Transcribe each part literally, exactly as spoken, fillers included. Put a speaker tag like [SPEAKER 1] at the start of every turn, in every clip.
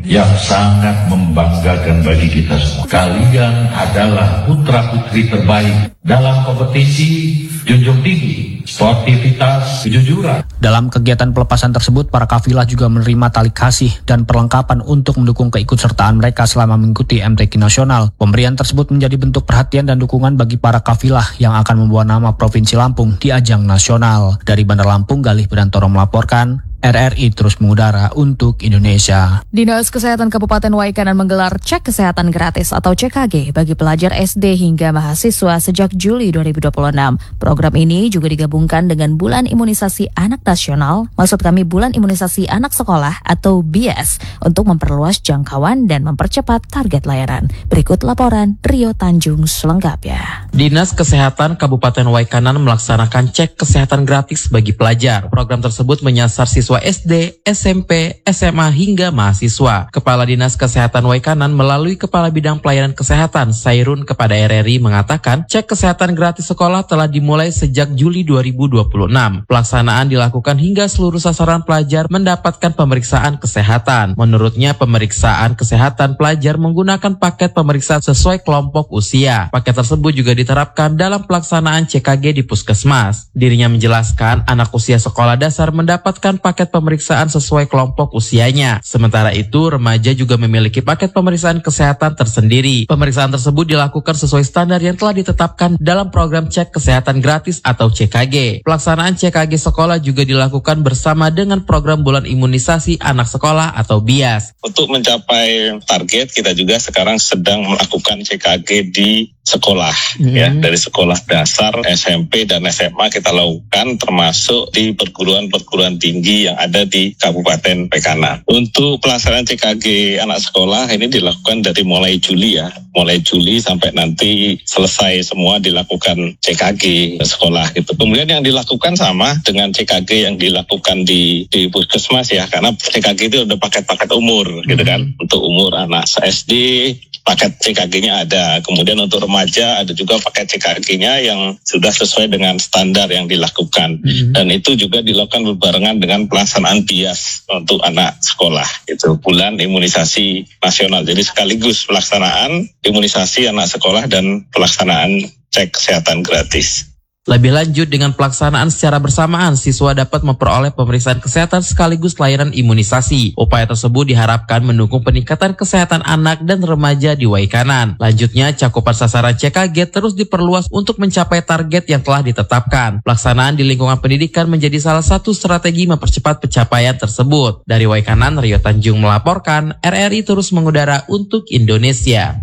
[SPEAKER 1] yang sangat membanggakan bagi kita semua. Kalian adalah putra-putri terbaik dalam kompetisi junjung tinggi, sportivitas, kejujuran.
[SPEAKER 2] Dalam kegiatan pelepasan tersebut, para kafilah juga menerima tali kasih dan perlengkapan untuk mendukung keikutsertaan mereka selama mengikuti M T Q nasional. Pemberian tersebut menjadi bentuk perhatian dan dukungan bagi para kafilah yang akan membawa nama Provinsi Lampung di ajang nasional. Dari Bandar Lampung, Galih Bidantoro melaporkan. R R I terus mengudara untuk Indonesia.
[SPEAKER 3] Dinas Kesehatan Kabupaten Waikanan menggelar cek kesehatan gratis atau C K G bagi pelajar S D hingga mahasiswa sejak Juli dua ribu dua puluh enam. Program ini juga digabungkan dengan Bulan Imunisasi Anak Nasional, maksud kami Bulan Imunisasi Anak Sekolah atau B I S, untuk memperluas jangkauan dan mempercepat target layanan. Berikut laporan Rio Tanjung selengkapnya.
[SPEAKER 4] Dinas Kesehatan Kabupaten Waikanan melaksanakan cek kesehatan gratis bagi pelajar. Program tersebut menyasar siswa S D, S M P, S M A hingga mahasiswa. Kepala Dinas Kesehatan Waikanan melalui Kepala Bidang Pelayanan Kesehatan Sairun kepada R R I mengatakan cek kesehatan gratis sekolah telah dimulai sejak Juli dua ribu dua puluh enam. Pelaksanaan dilakukan hingga seluruh sasaran pelajar mendapatkan pemeriksaan kesehatan. Menurutnya pemeriksaan kesehatan pelajar menggunakan paket pemeriksaan sesuai kelompok usia. Paket tersebut juga diterapkan dalam pelaksanaan C K G di puskesmas. Dirinya menjelaskan anak usia sekolah dasar mendapatkan paket pemeriksaan sesuai kelompok usianya. Sementara itu, remaja juga memiliki paket pemeriksaan kesehatan tersendiri. Pemeriksaan tersebut dilakukan sesuai standar yang telah ditetapkan dalam program cek kesehatan gratis atau C K G. Pelaksanaan C K G sekolah juga dilakukan bersama dengan program Bulan Imunisasi Anak Sekolah atau B I A S.
[SPEAKER 5] Untuk mencapai target, kita juga sekarang sedang melakukan C K G di sekolah, hmm. ya, dari sekolah dasar, S M P dan S M A kita lakukan, termasuk di perguruan-perguruan tinggi yang ada di Kabupaten Waikanan. Untuk pelaksanaan C K G anak sekolah ini dilakukan dari mulai Juli ya, mulai Juli sampai nanti selesai semua dilakukan C K G sekolah gitu. Kemudian yang dilakukan sama dengan C K G yang dilakukan di di puskesmas ya, karena C K G itu udah paket-paket umur hmm. gitu kan. Untuk umur anak S D paket C K G-nya ada. Kemudian untuk remaja ada juga paket C K G-nya yang sudah sesuai dengan standar yang dilakukan. Mm-hmm. Dan itu juga dilakukan berbarengan dengan pelaksanaan B I A S untuk anak sekolah. Itu Bulan Imunisasi Nasional. Jadi sekaligus pelaksanaan imunisasi anak sekolah dan pelaksanaan cek kesehatan gratis.
[SPEAKER 4] Lebih lanjut, dengan pelaksanaan secara bersamaan, siswa dapat memperoleh pemeriksaan kesehatan sekaligus layanan imunisasi. Upaya tersebut diharapkan mendukung peningkatan kesehatan anak dan remaja di Waikanan. Lanjutnya, cakupan sasaran C K G terus diperluas untuk mencapai target yang telah ditetapkan. Pelaksanaan di lingkungan pendidikan menjadi salah satu strategi mempercepat pencapaian tersebut. Dari Waikanan, Rio Tanjung melaporkan, R R I terus mengudara untuk Indonesia.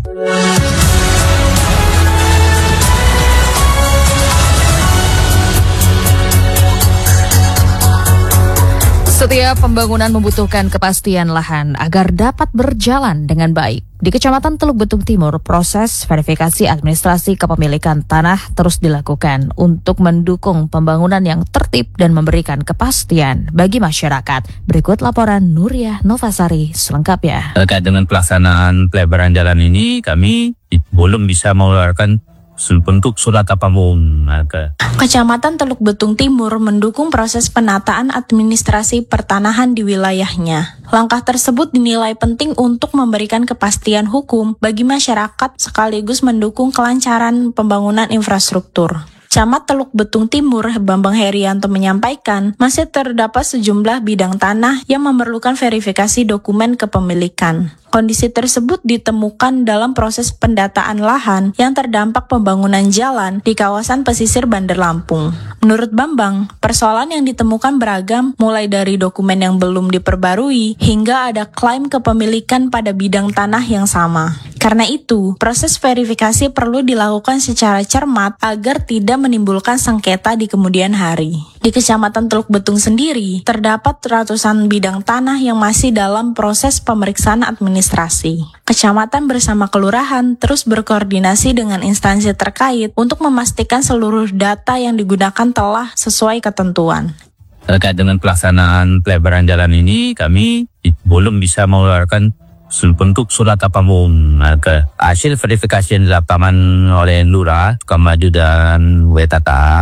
[SPEAKER 3] Setiap pembangunan membutuhkan kepastian lahan agar dapat berjalan dengan baik. Di Kecamatan Teluk Betung Timur, proses verifikasi administrasi kepemilikan tanah terus dilakukan untuk mendukung pembangunan yang tertib dan memberikan kepastian bagi masyarakat. Berikut laporan Nuria Novasari selengkapnya.
[SPEAKER 6] Terkait dengan pelaksanaan pelebaran jalan ini, kami belum bisa mengeluarkan bentuk surat apapun.
[SPEAKER 7] Kecamatan Teluk Betung Timur mendukung proses penataan administrasi pertanahan di wilayahnya. Langkah tersebut dinilai penting untuk memberikan kepastian hukum bagi masyarakat sekaligus mendukung kelancaran pembangunan infrastruktur. Camat Teluk Betung Timur, Bambang Herianto menyampaikan, masih terdapat sejumlah bidang tanah yang memerlukan verifikasi dokumen kepemilikan. Kondisi tersebut ditemukan dalam proses pendataan lahan yang terdampak pembangunan jalan di kawasan pesisir Bandar Lampung. Menurut Bambang, persoalan yang ditemukan beragam, mulai dari dokumen yang belum diperbarui hingga ada klaim kepemilikan pada bidang tanah yang sama. Karena itu, proses verifikasi perlu dilakukan secara cermat agar tidak menimbulkan sengketa di kemudian hari. Di Kecamatan Teluk Betung sendiri, terdapat ratusan bidang tanah yang masih dalam proses pemeriksaan administrasi. Kecamatan bersama kelurahan terus berkoordinasi dengan instansi terkait untuk memastikan seluruh data yang digunakan telah sesuai ketentuan.
[SPEAKER 6] Terkait dengan pelaksanaan pelebaran jalan ini, kami belum bisa mengeluarkan bentuk surat apapun. Hasil verifikasi yang dilakukan oleh Lurah, Sukamaju dan Wetatan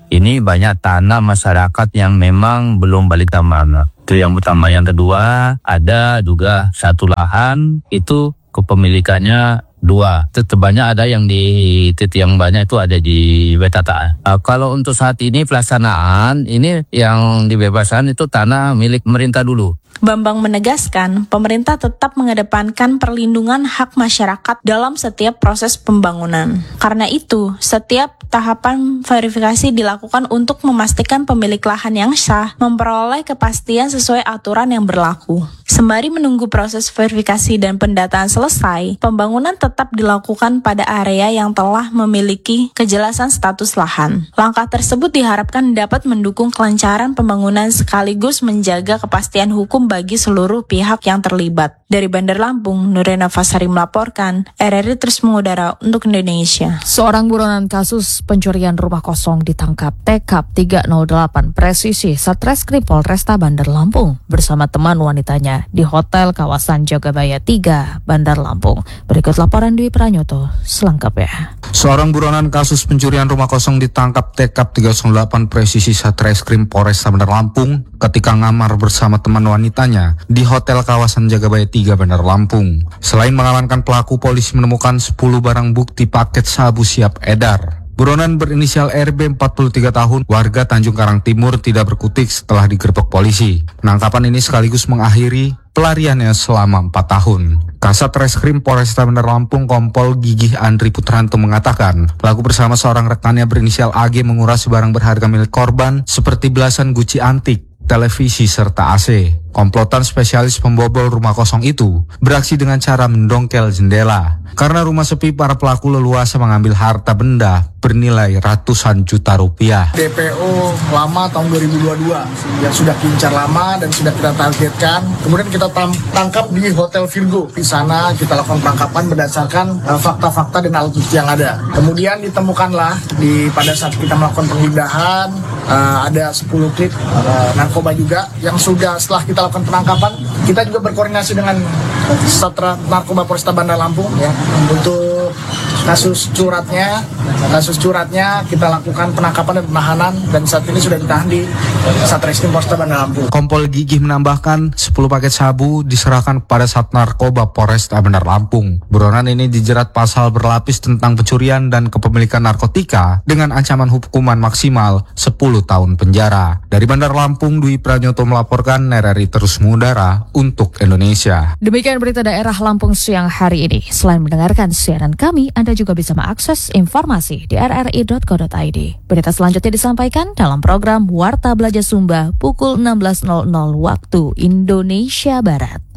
[SPEAKER 6] ini banyak tanah masyarakat yang memang belum balik tambang. Itu yang pertama. Yang kedua, ada juga satu lahan itu kepemilikannya dua. Tetap banyak ada yang di titik yang banyak itu ada di Betata. Uh, kalau untuk saat ini pelaksanaan ini yang dibebaskan itu tanah milik pemerintah dulu.
[SPEAKER 7] Bambang menegaskan, pemerintah tetap mengedepankan perlindungan hak masyarakat dalam setiap proses pembangunan. Karena itu, setiap tahapan verifikasi dilakukan untuk memastikan pemilik lahan yang sah memperoleh kepastian sesuai aturan yang berlaku. Sembari menunggu proses verifikasi dan pendataan selesai, pembangunan tetap dilakukan pada area yang telah memiliki kejelasan status lahan. Langkah tersebut diharapkan dapat mendukung kelancaran pembangunan sekaligus menjaga kepastian hukum bagi seluruh pihak yang terlibat. Dari Bandar Lampung, Nurena Fasari melaporkan, R R I terus mengudara untuk Indonesia.
[SPEAKER 3] Seorang buronan kasus pencurian rumah kosong ditangkap T K P tiga nol delapan Presisi Satreskrim Polresta Bandar Lampung bersama teman wanitanya di hotel kawasan Jagabaya tiga, Bandar Lampung. Berikut laporan Dwi Pranyoto selengkapnya.
[SPEAKER 8] Seorang buronan kasus pencurian rumah kosong ditangkap T K P tiga nol delapan Presisi Satreskrim Polresta Bandar Lampung ketika ngamar bersama teman wanitanya di hotel kawasan Jagabaya tiga, Bandar Lampung. Selain mengamankan pelaku, polisi menemukan sepuluh barang bukti paket sabu siap edar. Buronan berinisial R B empat puluh tiga tahun, warga Tanjung Karang Timur tidak berkutik setelah digerebek polisi. Penangkapan ini sekaligus mengakhiri pelariannya selama empat tahun. Kasat Reskrim Polresta Bandar Lampung Kompol Gigih Andri Putranto mengatakan, pelaku bersama seorang rekannya berinisial A G menguras barang berharga milik korban seperti belasan guci antik, televisi, serta A C. Komplotan spesialis pembobol rumah kosong itu beraksi dengan cara mendongkel jendela. Karena rumah sepi, para pelaku leluasa mengambil harta benda bernilai ratusan juta rupiah.
[SPEAKER 9] D P O lama tahun dua ribu dua puluh dua yang sudah kincar lama dan sudah kita targetkan. Kemudian kita tam- tangkap di Hotel Virgo. Di sana kita lakukan penangkapan berdasarkan uh, fakta-fakta dan alat bukti yang ada. Kemudian ditemukanlah di pada saat kita melakukan penggeledahan uh, ada sepuluh klip uh, narkoba juga yang sudah setelah kita lakukan penangkapan, kita juga berkoordinasi dengan Satra Narkoba Polresta Bandar Lampung ya untuk kasus curatnya. Kasus curatnya kita lakukan penangkapan dan penahanan dan saat ini sudah ditahan di Satreskrim Polresta Bandar Lampung.
[SPEAKER 8] Kompol Gigih menambahkan sepuluh paket sabu diserahkan kepada Sat Narkoba Polresta Bandar Lampung. Buronan ini dijerat pasal berlapis tentang pencurian dan kepemilikan narkotika dengan ancaman hukuman maksimal sepuluh tahun penjara. Dari Bandar Lampung, Dwi Pranyoto melaporkan, R R I terus mengudara untuk Indonesia.
[SPEAKER 3] Demikian berita daerah Lampung siang hari ini. Selain mendengarkan siaran kami, Anda juga bisa mengakses informasi di r r i dot co dot i d. Berita selanjutnya disampaikan dalam program Warta Belajar Sumba pukul enam belas waktu Indonesia Barat.